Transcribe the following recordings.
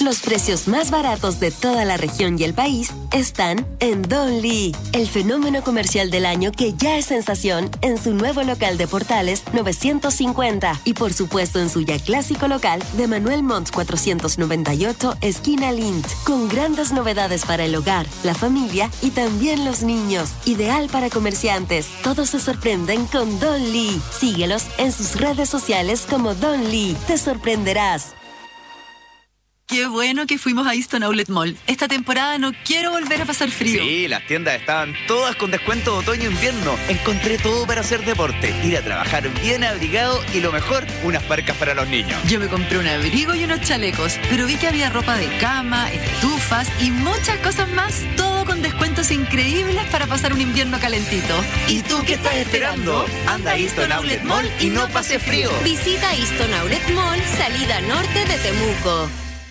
Los precios más baratos de toda la región y el país están en Don Lee, el fenómeno comercial del año que ya es sensación en su nuevo local de Portales 950 y por supuesto en su ya clásico local de Manuel Montt 498, esquina Lint, con grandes novedades para el hogar, la familia y también los niños. Ideal para comerciantes. Todos se sorprenden con Don Lee. Síguelos en sus redes sociales como Don Lee. Te sorprenderás. Qué bueno que fuimos a Easton Outlet Mall. Esta temporada no quiero volver a pasar frío. Sí, las tiendas estaban todas con descuento de otoño-invierno. Encontré todo para hacer deporte, ir a trabajar bien abrigado y lo mejor, unas parcas para los niños. Yo me compré un abrigo y unos chalecos, pero vi que había ropa de cama, estufas y muchas cosas más. Todo con descuentos increíbles para pasar un invierno calentito. ¿Y tú qué estás esperando? Anda a Easton Outlet Mall y no pases frío. Visita Easton Outlet Mall, salida norte de Temuco.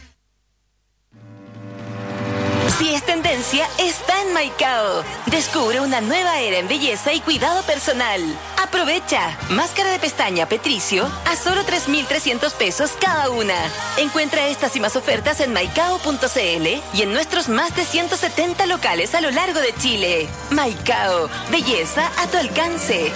Si es tendencia, está en Maicao. Descubre una nueva era en belleza y cuidado personal. Aprovecha. Máscara de pestaña Petricio a solo 3,300 pesos cada una. Encuentra estas y más ofertas en maicao.cl y en nuestros más de 170 locales a lo largo de Chile. Maicao. Belleza a tu alcance.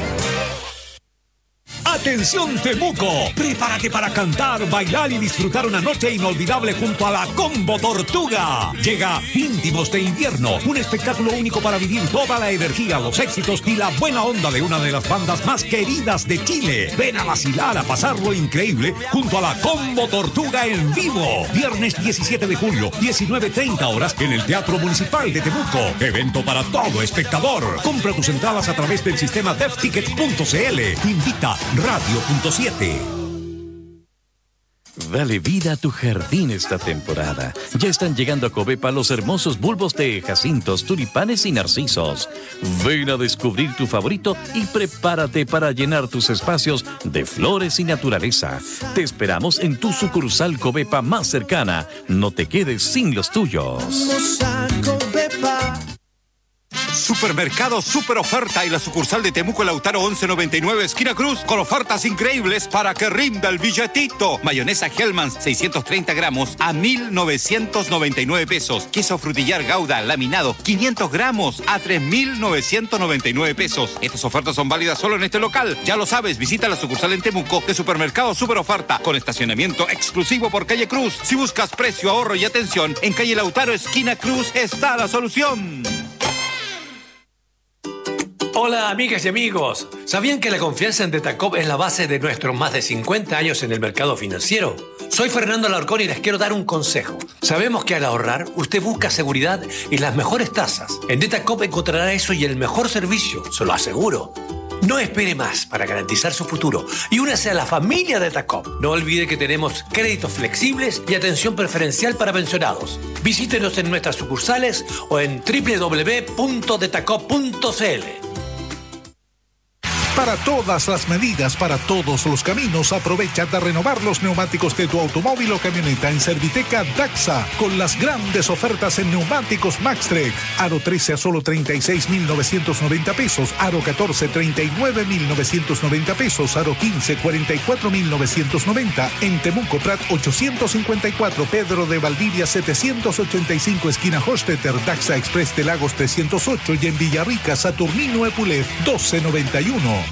¡Atención Temuco! Prepárate para cantar, bailar y disfrutar una noche inolvidable junto a la Combo Tortuga. Llega Íntimos de Invierno, un espectáculo único para vivir toda la energía, los éxitos y la buena onda de una de las bandas más queridas de Chile. Ven a vacilar, a pasarlo increíble junto a la Combo Tortuga en vivo. Viernes 17 de julio, 19:30 horas en el Teatro Municipal de Temuco. Evento para todo espectador. Compra tus entradas a través del sistema devticket.cl. Invita Radio.7. Dale vida a tu jardín esta temporada. Ya están llegando a Covepa los hermosos bulbos de jacintos, tulipanes y narcisos. Ven a descubrir tu favorito y prepárate para llenar tus espacios de flores y naturaleza. Te esperamos en tu sucursal Covepa más cercana. No te quedes sin los tuyos. Vamos a Covepa. Supermercado Super Oferta y la sucursal de Temuco Lautaro 1199 esquina Cruz con ofertas increíbles para que rinda el billetito. Mayonesa Hellmann's 630 gramos a 1,999 pesos. Queso frutillar Gouda laminado 500 gramos a 3,999 pesos. Estas ofertas son válidas solo en este local. Ya lo sabes, visita la sucursal en Temuco de Supermercado Super Oferta con estacionamiento exclusivo por calle Cruz. Si buscas precio, ahorro y atención, en calle Lautaro esquina Cruz está la solución. Hola amigas y amigos, ¿sabían que la confianza en Detacop es la base de nuestros más de 50 años en el mercado financiero? Soy Fernando Alarcón y les quiero dar un consejo. Sabemos que al ahorrar, usted busca seguridad y las mejores tasas. En Detacop encontrará eso y el mejor servicio, se lo aseguro. No espere más para garantizar su futuro y únase a la familia Detacop. No olvide que tenemos créditos flexibles y atención preferencial para pensionados. Visítenos en nuestras sucursales o en www.detacop.cl. Para todas las medidas, para todos los caminos, aprovecha de renovar los neumáticos de tu automóvil o camioneta en Serviteca Daxa, con las grandes ofertas en neumáticos Maxtrek. Aro 13 a solo 36,990 pesos, Aro 14, 39,990 pesos, Aro 15, 44,990. En Temuco Prat 854, Pedro de Valdivia 785, esquina Hostetter, Daxa Express de Lagos 308 y en Villarrica, Saturnino Epulef 1291.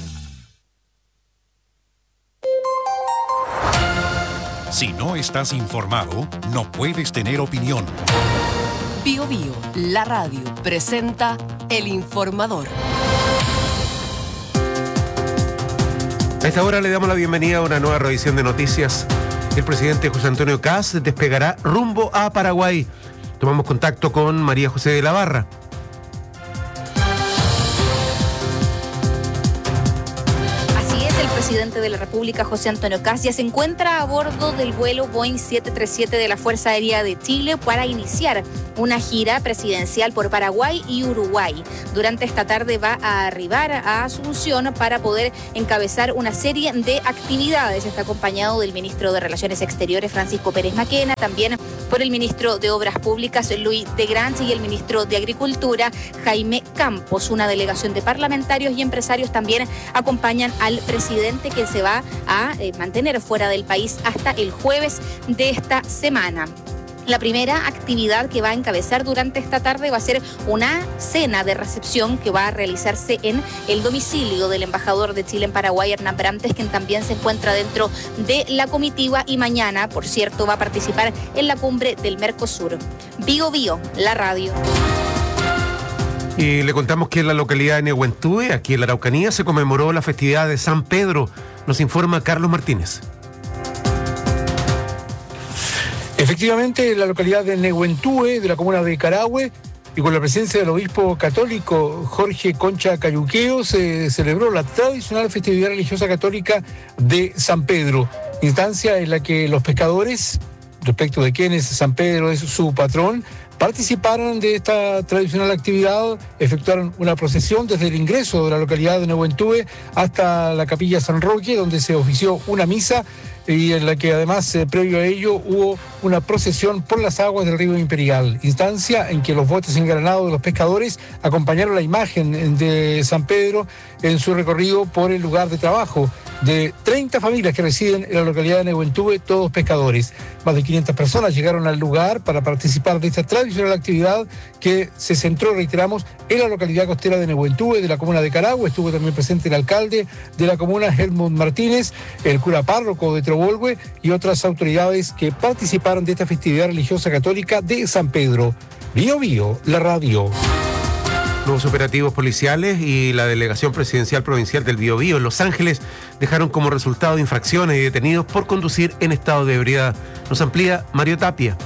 Si no estás informado, no puedes tener opinión. Bio Bio, la radio, presenta El Informador. A esta hora le damos la bienvenida a una nueva revisión de noticias. El presidente José Antonio Kast despegará rumbo a Paraguay. Tomamos contacto con María José de la Barra. El presidente de la República, José Antonio Kast, ya se encuentra a bordo del vuelo Boeing 737 de la Fuerza Aérea de Chile para iniciar una gira presidencial por Paraguay y Uruguay. Durante esta tarde va a arribar a Asunción para poder encabezar una serie de actividades. Está acompañado del ministro de Relaciones Exteriores, Francisco Pérez Maquena, también por el ministro de Obras Públicas, Luis de Grange, y el ministro de Agricultura, Jaime Campos. Una delegación de parlamentarios y empresarios también acompañan al presidente, que se va a mantener fuera del país hasta el jueves de esta semana. La primera actividad que va a encabezar durante esta tarde va a ser una cena de recepción que va a realizarse en el domicilio del embajador de Chile en Paraguay, Hernán Brantes, quien también se encuentra dentro de la comitiva y mañana, por cierto, va a participar en la cumbre del Mercosur. Bio Bio, la radio. Y le contamos que en la localidad de Nehuentúe, aquí en la Araucanía, se conmemoró la festividad de San Pedro. Nos informa Carlos Martínez. Efectivamente, en la localidad de Nehuentúe, de la comuna de Carahue, y con la presencia del obispo católico Jorge Concha Cayuqueo, se celebró la tradicional festividad religiosa católica de San Pedro, instancia en la que los pescadores, respecto de quienes San Pedro es su patrón, participaron de esta tradicional actividad, efectuaron una procesión desde el ingreso de la localidad de Nehuentúe hasta la capilla San Roque, donde se ofició una misa y en la que además, previo a ello, hubo una procesión por las aguas del río Imperial, instancia en que los botes engranados de los pescadores acompañaron la imagen de San Pedro en su recorrido por el lugar de trabajo de 30 familias que residen en la localidad de Nehuentúe, todos pescadores. Más de 500 personas llegaron al lugar para participar de esta tradicional actividad que se centró, reiteramos, en la localidad costera de Nehuentúe, de la comuna de Carahue. Estuvo también presente el alcalde de la comuna, Helmut Martínez, el cura párroco de Trobolgue y otras autoridades que participaron de esta festividad religiosa católica de San Pedro. Bio Bio, la radio. Nuevos operativos policiales y la Delegación Presidencial Provincial del Biobío en Los Ángeles dejaron como resultado infracciones y detenidos por conducir en estado de ebriedad. Nos amplía Mario Tapia.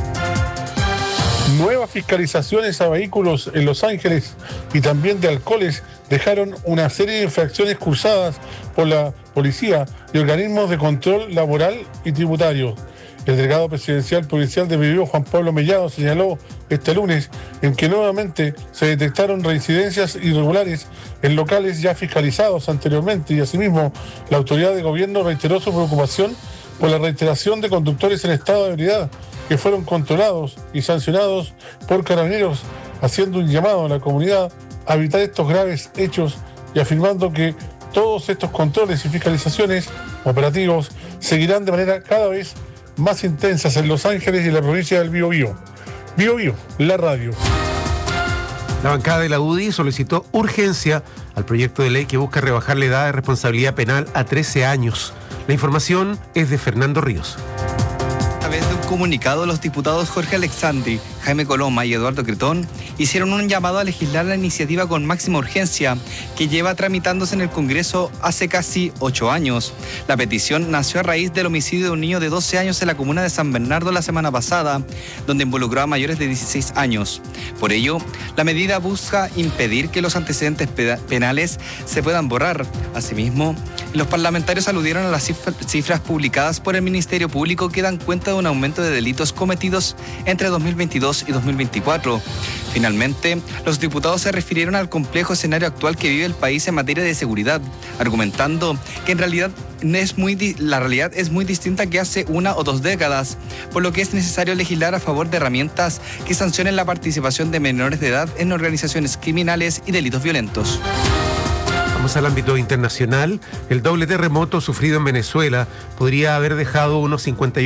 Nuevas fiscalizaciones a vehículos en Los Ángeles y también de alcoholes dejaron una serie de infracciones cursadas por la policía y organismos de control laboral y tributario. El delegado presidencial provincial de Biobío, Juan Pablo Mellado, señaló este lunes en que nuevamente se detectaron reincidencias irregulares en locales ya fiscalizados anteriormente y asimismo la autoridad de gobierno reiteró su preocupación por la reiteración de conductores en estado de ebriedad que fueron controlados y sancionados por carabineros, haciendo un llamado a la comunidad a evitar estos graves hechos y afirmando que todos estos controles y fiscalizaciones operativos seguirán de manera cada vez más intensas en Los Ángeles y en la provincia del Biobío. Biobío, la radio. La bancada de la UDI solicitó urgencia al proyecto de ley que busca rebajar la edad de responsabilidad penal a 13 años. La información es de Fernando Ríos. A través de un comunicado, los diputados Jorge Alexandri, Jaime Coloma y Eduardo Cretón hicieron un llamado a legislar la iniciativa con máxima urgencia que lleva tramitándose en el Congreso hace casi 8 años. La petición nació a raíz del homicidio de un niño de 12 años en la comuna de San Bernardo la semana pasada, donde involucró a mayores de 16 años. Por ello, la medida busca impedir que los antecedentes penales se puedan borrar. Asimismo, los parlamentarios aludieron a las cifras publicadas por el Ministerio Público que dan cuenta de un aumento de delitos cometidos entre 2022 y 2024. Finalmente, los diputados se refirieron al complejo escenario actual que vive el país en materia de seguridad, argumentando que en realidad la realidad es muy distinta que hace 1 o 2 décadas, por lo que es necesario legislar a favor de herramientas que sancionen la participación de menores de edad en organizaciones criminales y delitos violentos. Vamos al ámbito internacional. El doble terremoto sufrido en Venezuela podría haber dejado unos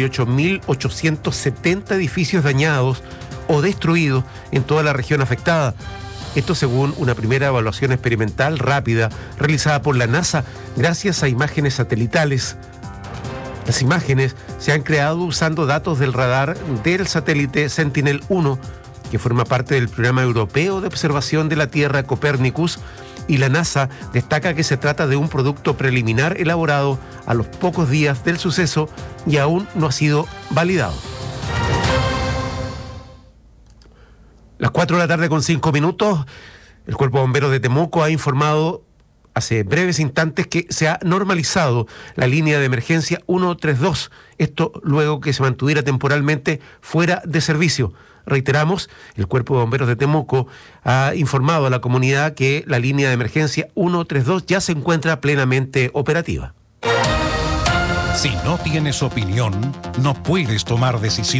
58.870 edificios dañados o destruidos en toda la región afectada. Esto según una primera evaluación experimental rápida realizada por la NASA gracias a imágenes satelitales. Las imágenes se han creado usando datos del radar del satélite Sentinel-1, que forma parte del programa europeo de observación de la Tierra Copernicus, y la NASA destaca que se trata de un producto preliminar elaborado a los pocos días del suceso y aún no ha sido validado. Las 4 de la tarde con 5 minutos, el Cuerpo de Bomberos de Temuco ha informado hace breves instantes que se ha normalizado la línea de emergencia 132, esto luego que se mantuviera temporalmente fuera de servicio. Reiteramos, el Cuerpo de Bomberos de Temuco ha informado a la comunidad que la línea de emergencia 132 ya se encuentra plenamente operativa. Si no tienes opinión, no puedes tomar decisiones.